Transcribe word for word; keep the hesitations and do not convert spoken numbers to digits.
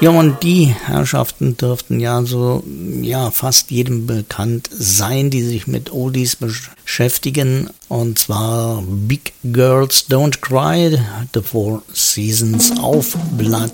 Ja, und die Herrschaften dürften ja so, ja, fast jedem bekannt sein, die sich mit Oldies beschäftigen. Und zwar Big Girls Don't Cry, The Four Seasons auf Blatt